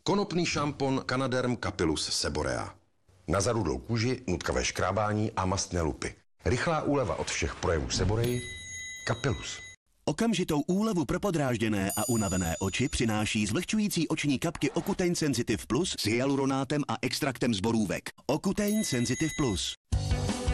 Konopný šampon Canaderm Capillus Seborea. Na zarudlou kůži, nutkavé škrábání a mastné lupy. Rychlá úleva od všech projevů seboreji. Capillus. Okamžitou úlevu pro podrážděné a unavené oči přináší zvlhčující oční kapky Ocutein Sensitive Plus s hyaluronátem a extraktem z borůvek. Ocutein Sensitive Plus.